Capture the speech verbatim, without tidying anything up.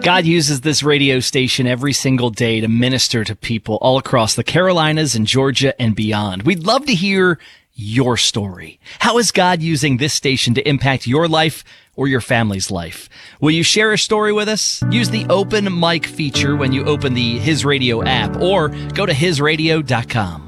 God uses this radio station every single day to minister to people all across the Carolinas and Georgia and beyond. We'd love to hear your story. How is God using this station to impact your life or your family's life? Will you share a story with us? Use the open mic feature when you open the His Radio app or go to his radio dot com.